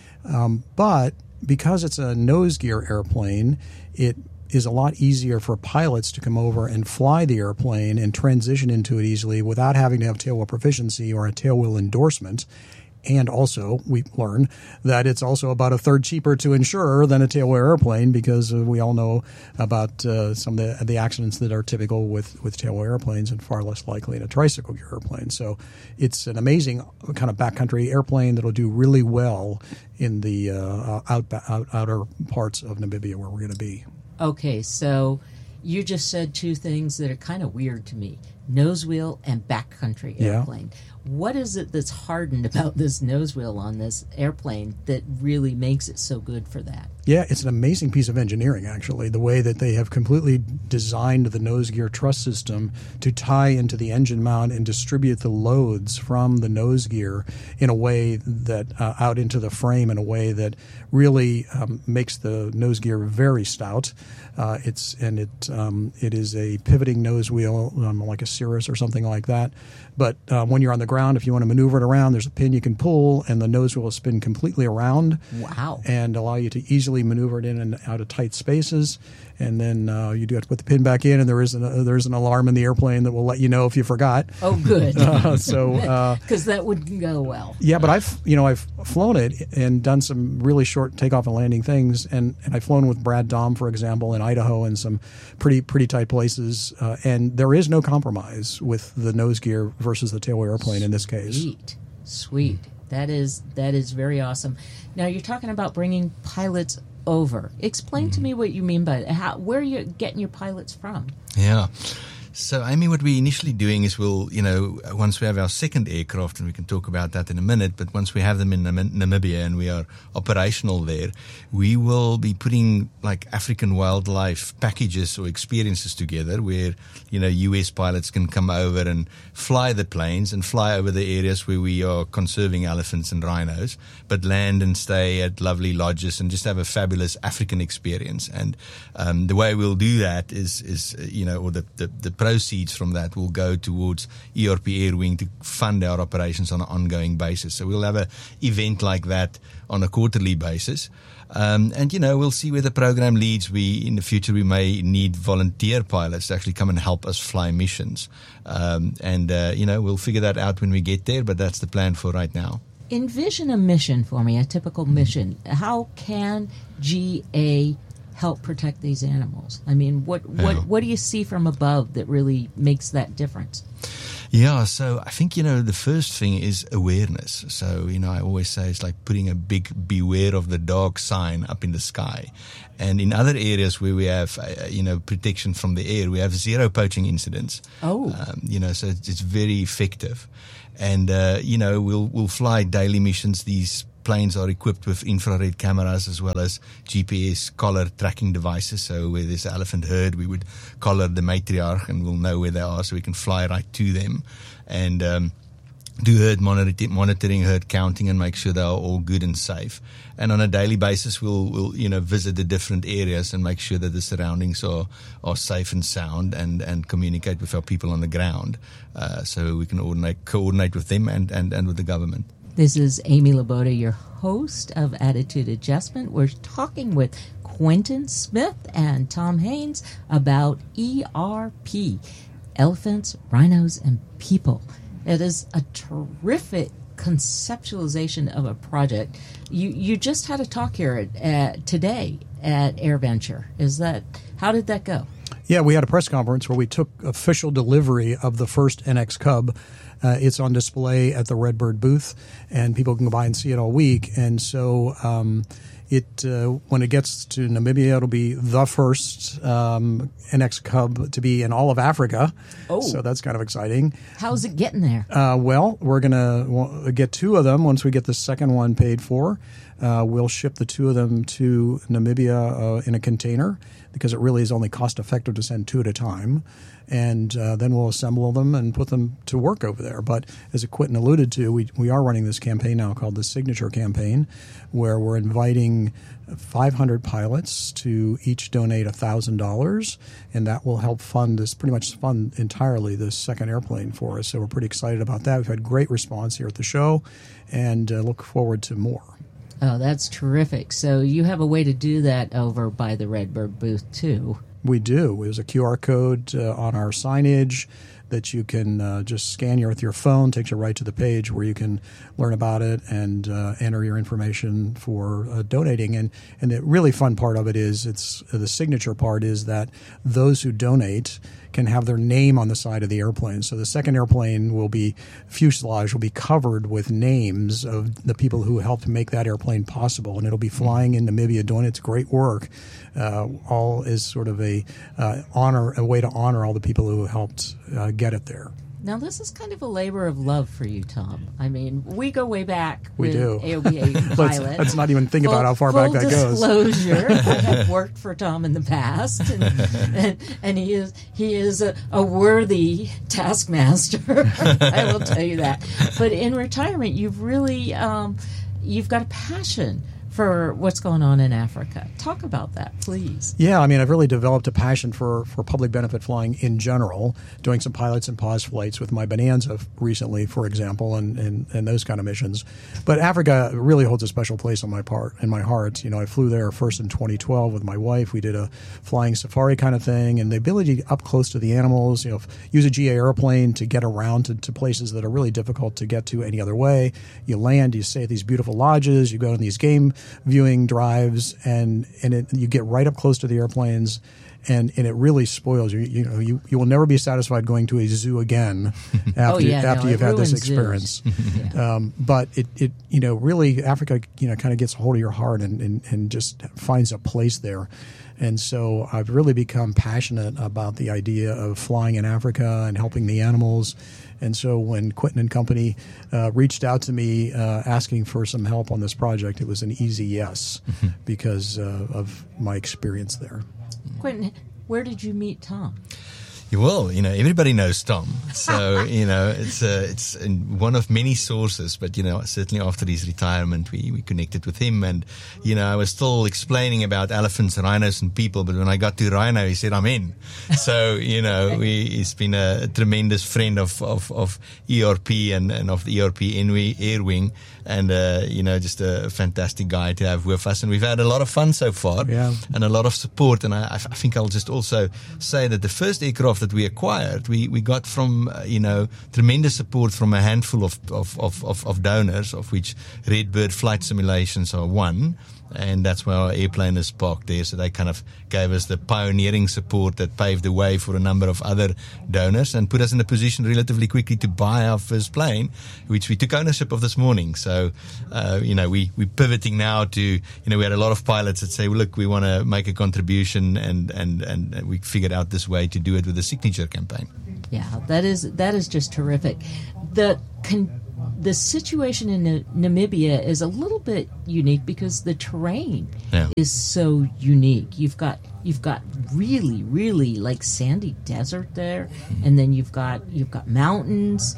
But because it's a nose gear airplane, it is a lot easier for pilots to come over and fly the airplane and transition into it easily without having to have tailwheel proficiency or a tailwheel endorsement. And also, we learn that it's also about a third cheaper to insure than a tailwheel airplane, because we all know about some of the accidents that are typical with tailwheel airplanes and far less likely in a tricycle gear airplane. So it's an amazing kind of backcountry airplane that will do really well in the outer parts of Namibia where we're going to be. Okay, so you just said two things that are kind of weird to me. Nose wheel and backcountry airplane. Yeah. What is it that's hardened about this nose wheel on this airplane that really makes it so good for that? Yeah, it's an amazing piece of engineering, actually, the way that they have completely designed the nose gear truss system to tie into the engine mount and distribute the loads from the nose gear in a way that out into the frame in a way that really makes the nose gear very stout. It is a pivoting nose wheel, like a Cirrus or something like that. But when you're on the ground, if you want to maneuver it around, there's a pin you can pull, and the nose wheel will spin completely around. Wow! And allow you to easily maneuver it in and out of tight spaces. And then you do have to put the pin back in, and there's an alarm in the airplane that will let you know if you forgot. Oh, good. Because that wouldn't go well. Yeah, but I've flown it and done some really short takeoff and landing things, and I've flown with Brad Dahm, for example, in Idaho, and some pretty tight places, and there is no compromise with the nose gear versus the tailwheel airplane in this case. Sweet. That is very awesome. Now, you're talking about bringing pilots over. Explain to me what you mean by that. Where are you getting your pilots from? Yeah. So, Amy, what we're initially doing is once we have our second aircraft, and we can talk about that in a minute, but once we have them in Namibia and we are operational there, we will be putting like African wildlife packages or experiences together where, U.S. pilots can come over and fly the planes and fly over the areas where we are conserving elephants and rhinos, but land and stay at lovely lodges and just have a fabulous African experience. And the way we'll do that is the proceeds from that will go towards ERP Air Wing to fund our operations on an ongoing basis. So we'll have an event like that on a quarterly basis. We'll see where the program leads. In the future, we may need volunteer pilots to actually come and help us fly missions. We'll figure that out when we get there, but that's the plan for right now. Envision a mission for me, a typical mission. How can GA help protect these animals? I mean, what do you see from above that really makes that difference? Yeah, so I think, the first thing is awareness. So, I always say it's like putting a big beware of the dog sign up in the sky. And in other areas where we have, protection from the air, we have 0 poaching incidents. Oh. So it's very effective. And, we'll fly daily missions. These planes are equipped with infrared cameras as well as GPS collar tracking devices. So where there's an elephant herd, we would collar the matriarch and we'll know where they are so we can fly right to them and do herd monitoring, herd counting, and make sure they are all good and safe. And on a daily basis, we'll visit the different areas and make sure that the surroundings are safe and sound and communicate with our people on the ground so we can coordinate with them and with the government. This is Amy Laboda, your host of Attitude Adjustment. We're talking with Quentin Smith and Tom Haynes about ERP, Elephants, Rhinos, and People. It is a terrific conceptualization of a project. You just had a talk here today at AirVenture. How did that go? Yeah, we had a press conference where we took official delivery of the first NX Cub. It's on display at the Redbird booth, and people can go by and see it all week. And so when it gets to Namibia, it'll be the first NX Cub to be in all of Africa. Oh. So that's kind of exciting. How's it getting there? Well, we're going to get 2 of them once we get the second one paid for. We'll ship the 2 of them to Namibia in a container because it really is only cost effective to send 2 at a time. And then we'll assemble them and put them to work over there. But as Quentin alluded to, we are running this campaign now called the Signature Campaign, where we're inviting 500 pilots to each donate $1,000, and that will help fund entirely this second airplane for us. So we're pretty excited about that. We've had great response here at the show, and look forward to more. Oh, that's terrific. So you have a way to do that over by the Redbird booth, too. We do. There's a QR code on our signage that you can just scan with your phone, takes you right to the page where you can learn about it and enter your information for donating. And the really fun part of it is the signature part is that those who donate can have their name on the side of the airplane. So the second airplane fuselage will be covered with names of the people who helped make that airplane possible, and it'll be flying in Namibia doing its great work. All is sort of a way to honor all the people who helped get it there. Now, this is kind of a labor of love for you, Tom. I mean, we go way back we with do. AOBA pilot. Let's not even think about how far back that goes. Full disclosure, I have worked for Tom in the past, and he is a worthy taskmaster. I will tell you that. But in retirement, you've really you've got a passion for what's going on in Africa. Talk about that, please. Yeah, I mean, I've really developed a passion for public benefit flying in general, doing some pilots and pause flights with my Bonanza recently, for example, and those kind of missions. But Africa really holds a special place in my heart. You know, I flew there first in 2012 with my wife. We did a flying safari kind of thing, and the ability to get up close to the animals, use a GA airplane to get around to places that are really difficult to get to any other way. You land, you stay at these beautiful lodges, you go on these game viewing drives, and you get right up close to the airplanes, And it really spoils you. You will never be satisfied going to a zoo again after you've had this experience. But it really Africa kind of gets a hold of your heart and just finds a place there. And so I've really become passionate about the idea of flying in Africa and helping the animals. And so when Quentin and company reached out to me asking for some help on this project, it was an easy yes because of my experience there. Quentin, where did you meet Tom? Well, everybody knows Tom. So, it's one of many sources. But, certainly after his retirement, we connected with him. And, I was still explaining about elephants, rhinos, and people. But when I got to rhino, he said, I'm in. So, he's been a tremendous friend of ERP and of the ERP Air Wing. And, just a fantastic guy to have with us. And we've had a lot of fun so far and a lot of support. And I think I'll just also say that the first aircraft that we acquired, we got from, tremendous support from a handful of donors, of which Redbird Flight Simulations are one. And that's where our airplane is parked there. So they kind of gave us the pioneering support that paved the way for a number of other donors and put us in a position relatively quickly to buy our first plane, which we took ownership of this morning. So, we're pivoting now to, we had a lot of pilots that say, well, look, we want to make a contribution and we figured out this way to do it with a signature campaign. Yeah, that is just terrific. The situation in Namibia is a little bit unique because the terrain is so unique. You've got really, really like sandy desert there, and then you've got mountains.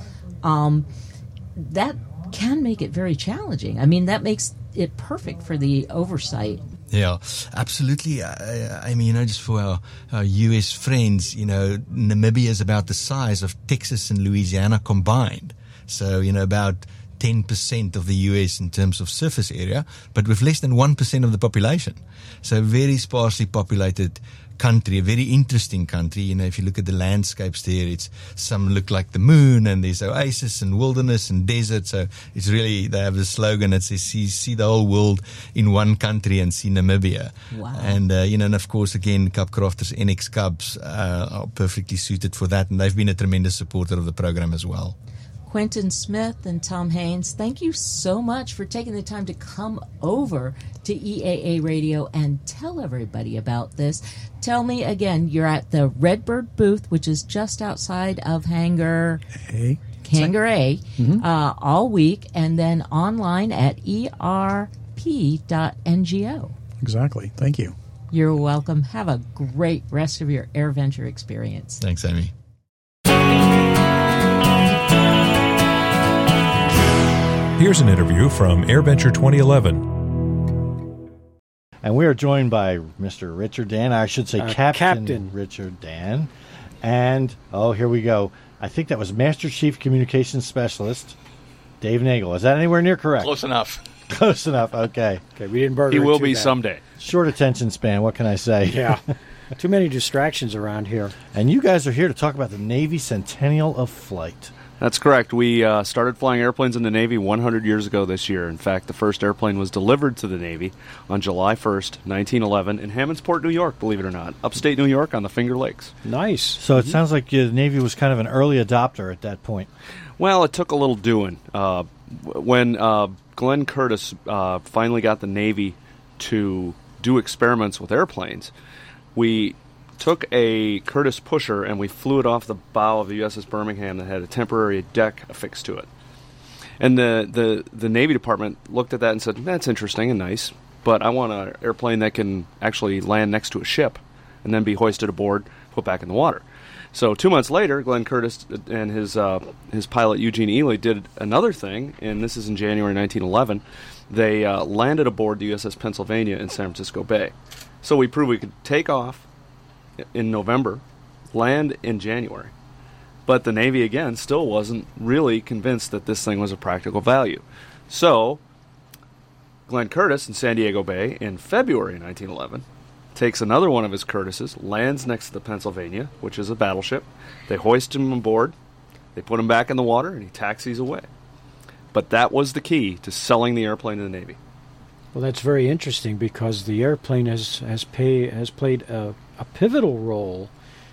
That can make it very challenging. I mean, that makes it perfect for the oversight. Yeah, absolutely. I mean, just for our U.S. friends, Namibia is about the size of Texas and Louisiana combined. So, about 10% of the U.S. in terms of surface area, but with less than 1% of the population. So, very sparsely populated country, a very interesting country. If you look at the landscapes there, some look like the moon, and there's oasis and wilderness and desert. So, it's really, they have the slogan that says, see the whole world in one country and see Namibia. Wow. And, and of course, again, Cub Crafters NX Cubs are perfectly suited for that, and they've been a tremendous supporter of the program as well. Quentin Smith and Tom Haynes, thank you so much for taking the time to come over to EAA Radio and tell everybody about this. Tell me again, you're at the Redbird booth, which is just outside of Hangar A, all week, and then online at erp.ngo. Exactly. Thank you. You're welcome. Have a great rest of your AirVenture experience. Thanks, Amy. Here's an interview from AirVenture 2011. And we are joined by Mr. Richard Dan. I should say Captain Richard Dan. And, here we go. I think that was Master Chief Communications Specialist Dave Nagel. Is that anywhere near correct? Close enough. Close enough, okay. Okay, we didn't burn it. He will be someday. Short attention span, what can I say? Yeah. Too many distractions around here. And you guys are here to talk about the Navy Centennial of Flight. That's correct. We started flying airplanes in the Navy 100 years ago this year. In fact, the first airplane was delivered to the Navy on July 1st, 1911, in Hammondsport, New York, believe it or not. Upstate New York on the Finger Lakes. Nice. So it sounds like the Navy was kind of an early adopter at that point. Well, it took a little doing. When Glenn Curtiss finally got the Navy to do experiments with airplanes, we took a Curtiss pusher and we flew it off the bow of the USS Birmingham that had a temporary deck affixed to it. And the Navy Department looked at that and said, that's interesting and nice, but I want an airplane that can actually land next to a ship and then be hoisted aboard, put back in the water. So 2 months later, Glenn Curtiss and his pilot Eugene Ely did another thing, and this is in January 1911. They landed aboard the USS Pennsylvania in San Francisco Bay. So we proved we could take off in November, land in January. But the Navy, again, still wasn't really convinced that this thing was a practical value. So Glenn Curtiss in San Diego Bay in February 1911 takes another one of his Curtisses, lands next to the Pennsylvania, which is a battleship. They hoist him aboard, they put him back in the water, and he taxis away. But that was the key to selling the airplane to the Navy. Well, that's very interesting because the airplane has played a pivotal role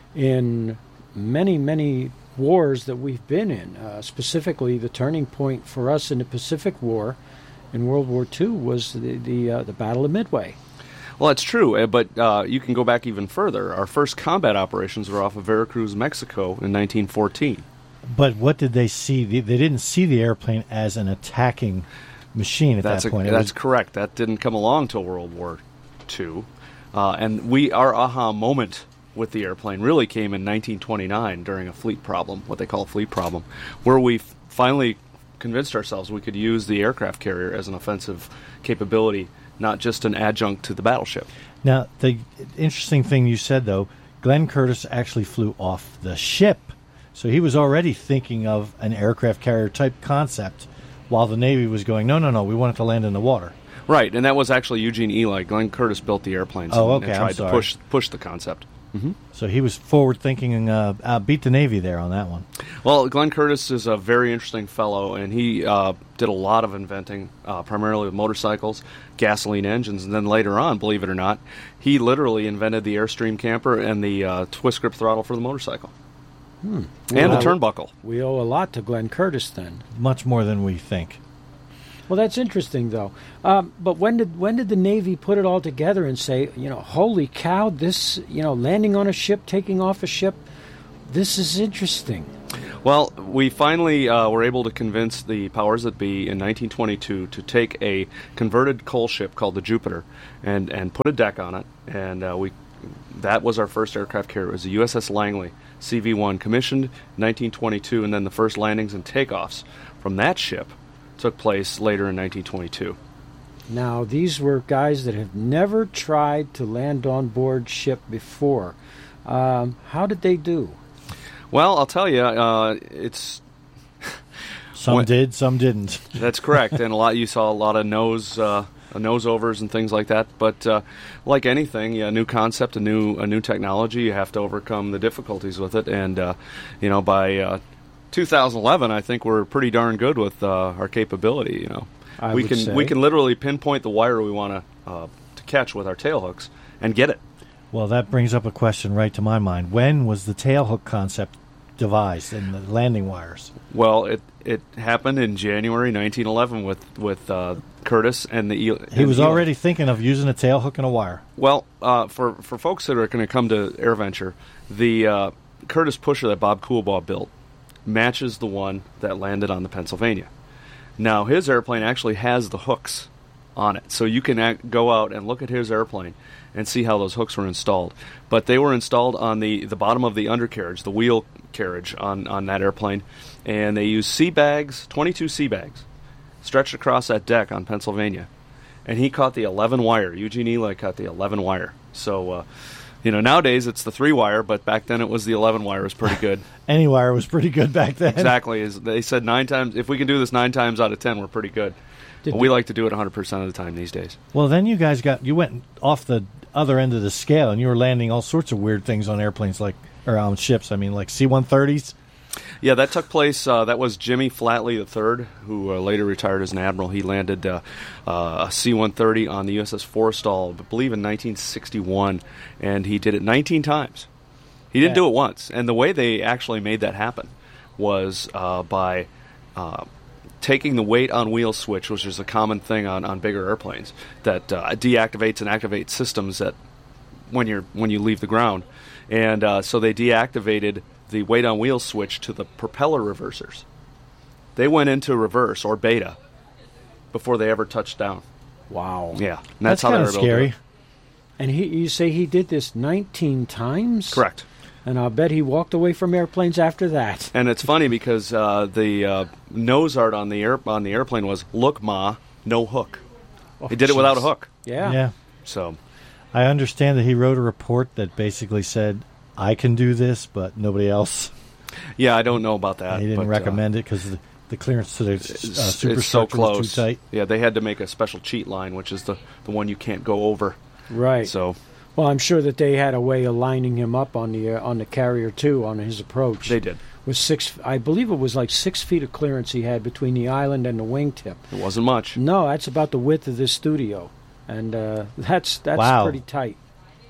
in many, many wars that we've been in. Specifically, the turning point for us in the Pacific War in World War II was the Battle of Midway. Well, that's true, but you can go back even further. Our first combat operations were off of Veracruz, Mexico in 1914. But what did they see? They didn't see the airplane as an attacking machine at that point. That's correct. That didn't come along till World War II. And our aha moment with the airplane really came in 1929 during a fleet problem, what they call a fleet problem, where we finally convinced ourselves we could use the aircraft carrier as an offensive capability, not just an adjunct to the battleship. Now, the interesting thing you said, though, Glenn Curtiss actually flew off the ship. So he was already thinking of an aircraft carrier type concept while the Navy was going, no, we want it to land in the water. Right, and that was actually Eugene Ely. Glenn Curtiss built the airplanes and tried to push the concept. Mm-hmm. So he was forward-thinking and beat the Navy there on that one. Well, Glenn Curtiss is a very interesting fellow, and he did a lot of inventing, primarily with motorcycles, gasoline engines, and then later on, believe it or not, he literally invented the Airstream camper and the twist-grip throttle for the motorcycle. And the turnbuckle. We owe a lot to Glenn Curtiss then. Much more than we think. Well, that's interesting, though. But when did the Navy put it all together and say, holy cow, this, landing on a ship, taking off a ship, this is interesting? Well, we finally were able to convince the powers that be in 1922 to take a converted coal ship called the Jupiter and put a deck on it, and that was our first aircraft carrier. It was the USS Langley CV-1, commissioned in 1922, and then the first landings and takeoffs from that ship took place later in 1922. Now, these were guys that have never tried to land on board ship before. How did they do? Well, I'll tell you, it's... Some did, some didn't. That's correct, and you saw a lot of nose overs and things like that. But like anything, a new concept, a new technology, you have to overcome the difficulties with it. And by 2011, I think we're pretty darn good with our capability. We can literally pinpoint the wire we want to catch with our tail hooks and get it. Well, that brings up a question right to my mind. When was the tail hook concept devised and the landing wires? Well, it happened in January 1911 with Curtiss and the. He was already thinking of using a tail hook and a wire. Well, for folks that are going to come to AirVenture, the Curtiss pusher that Bob Coolbaugh built matches the one that landed on the Pennsylvania. Now, his airplane actually has the hooks on it, so you can go out and look at his airplane and see how those hooks were installed. But they were installed on the bottom of the undercarriage, the wheel carriage on that airplane, and they used sea bags, 22 sea bags, stretched across that deck on Pennsylvania. And he caught the 11 wire. Eugene Ely caught the 11 wire. So, nowadays it's the 3-wire, but back then it was the 11 wire. Was pretty good. Any wire was pretty good back then. Exactly. They said 9 times. If we can do this 9 times out of 10, we're pretty good. We like to do it 100% of the time these days. Well, then you guys went off the other end of the scale, and you were landing all sorts of weird things on airplanes, like ships. I mean, like C-130s. Yeah, that took place. That was Jimmy Flatley III, who later retired as an admiral. He landed a C-130 on the USS Forrestal, I believe, in 1961, and he did it 19 times. He didn't do it once. And the way they actually made that happen was by taking the weight on wheel switch, which is a common thing on bigger airplanes, that deactivates and activates systems that when you leave the ground. And so they deactivated the weight on wheel switch to the propeller reversers. They went into reverse or beta before they ever touched down. Wow. Yeah. And that's kind of scary. And you say he did this 19 times? Correct. And I'll bet he walked away from airplanes after that. And it's funny because the nose art on the airplane was, "Look, Ma, no hook." He did it without a hook. Yeah. So I understand that he wrote a report that basically said, I can do this, but nobody else. Yeah, I don't know about that. He didn't recommend it because the clearance to the superstructure was too tight. Yeah, they had to make a special cheat line, which is the one you can't go over. Right. So, well, I'm sure that they had a way of lining him up on the carrier too, on his approach. They did. With I believe it was like 6 feet of clearance he had between the island and the wingtip. It wasn't much. No, that's about the width of this studio, and that's wow. pretty tight.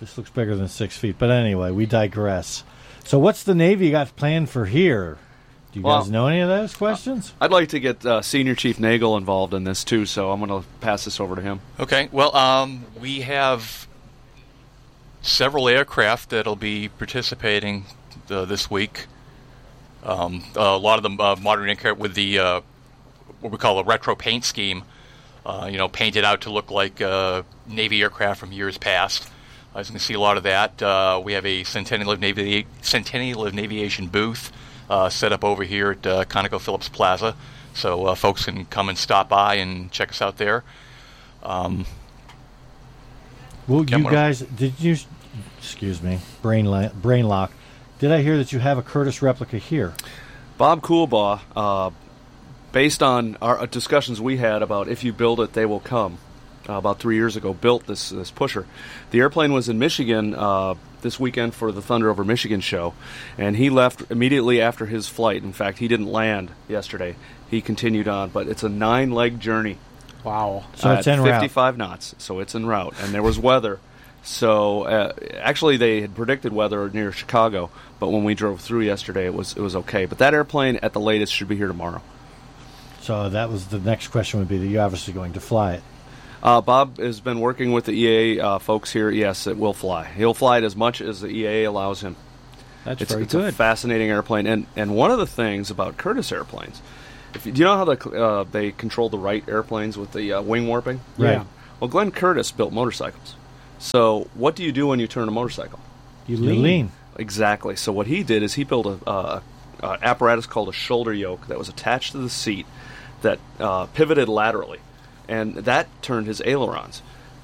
This looks bigger than 6 feet. But anyway, we digress. So what's the Navy got planned for here? Do you guys know any of those questions? I'd like to get Senior Chief Nagel involved in this, too, so I'm going to pass this over to him. Okay. Well, we have several aircraft that'll be participating this week. A lot of them modern aircraft with the what we call a retro paint scheme, painted out to look like Navy aircraft from years past. As you can see, a lot of that. We have a Centennial of Aviation booth set up over here at ConocoPhillips Plaza, so folks can come and stop by and check us out there. Well, you guys, did you? Excuse me, brain lock. Did I hear that you have a Curtiss replica here? Bob Coolbaugh, based on our discussions we had about if you build it, they will come, about 3 years ago, built this pusher. The airplane was in Michigan this weekend for the Thunder Over Michigan show, and he left immediately after his flight. In fact, he didn't land yesterday. He continued on, but it's a 9-leg journey. Wow. So it's en route. 55 knots, so it's en route. And there was weather. So actually they had predicted weather near Chicago, but when we drove through yesterday, it was okay. But that airplane, at the latest, should be here tomorrow. So that was the next question would be that you're obviously going to fly it. Bob has been working with the EAA folks here. Yes, it will fly. He'll fly it as much as the EAA allows him. It's very good. It's a fascinating airplane. And one of the things about Curtiss airplanes, do you know how they control the Wright airplanes with the wing warping? Right. Yeah. Well, Glenn Curtiss built motorcycles. So what do you do when you turn a motorcycle? You lean. Exactly. So what he did is he built a apparatus called a shoulder yoke that was attached to the seat that pivoted laterally, and that turned his ailerons.